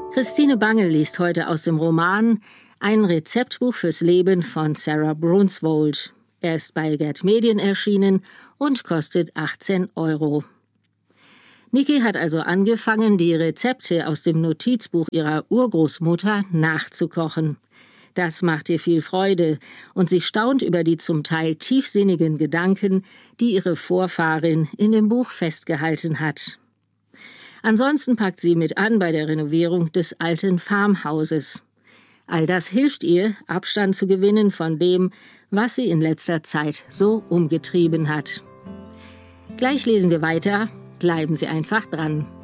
Christine Bangel liest heute aus dem Roman Ein Rezeptbuch fürs Leben von Sarah Brunswold. Er ist bei Gerd Medien erschienen und kostet 18 €. Niki hat also angefangen, die Rezepte aus dem Notizbuch ihrer Urgroßmutter nachzukochen. Das macht ihr viel Freude und sie staunt über die zum Teil tiefsinnigen Gedanken, die ihre Vorfahrin in dem Buch festgehalten hat. Ansonsten packt sie mit an bei der Renovierung des alten Farmhauses. All das hilft ihr, Abstand zu gewinnen von dem, was sie in letzter Zeit so umgetrieben hat. Gleich lesen wir weiter. Bleiben Sie einfach dran.